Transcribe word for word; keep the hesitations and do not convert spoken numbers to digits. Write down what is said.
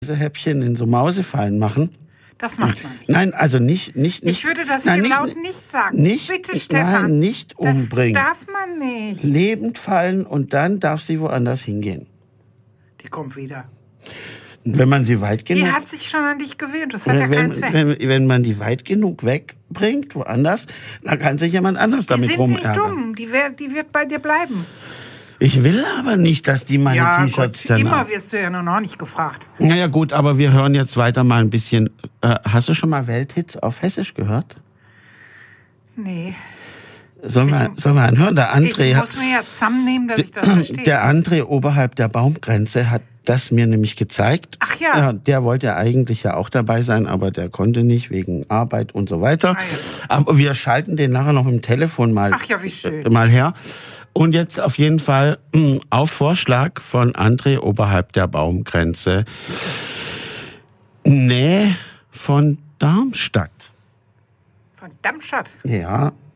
Häppchen in so Mausefallen machen. Das macht man nicht. Nein, also nicht, nicht, nicht. Ich würde das nein, hier nicht, laut nicht sagen. Nicht, Bitte, Stefan. Nein, nicht umbringen. Das darf man nicht. Lebend fallen und dann darf sie woanders hingehen. Die kommt wieder. Wenn man sie weit genug... Die hat sich schon an dich gewöhnt. Das hat ja keinen wenn, Zweck. wenn, wenn man die weit genug wegbringt, woanders, dann kann sich jemand anders Die damit sind rumärgern. nicht dumm. Die, wär, die wird bei dir bleiben. Ich will aber nicht, dass die meine Ja, T-Shirts Gott, dann immer haben. wirst du ja nur noch nicht gefragt. Naja gut, aber wir hören jetzt weiter mal ein bisschen. Äh, hast du schon mal Welthits auf Hessisch gehört? Nee. Sollen wir, sollen wir anhören? Der André, Ich muss mir ja zusammennehmen, dass ich das verstehe. der André oberhalb der Baumgrenze hat das mir nämlich gezeigt. Ach ja. ja. Der wollte ja eigentlich ja auch dabei sein, aber der konnte nicht wegen Arbeit und so weiter. Ah, ja. Aber wir schalten den nachher noch im Telefon mal, Ach ja, wie schön. äh, mal her. Und jetzt auf jeden Fall mh, auf Vorschlag von André oberhalb der Baumgrenze Nähe von Darmstadt. Von Darmstadt. Ja,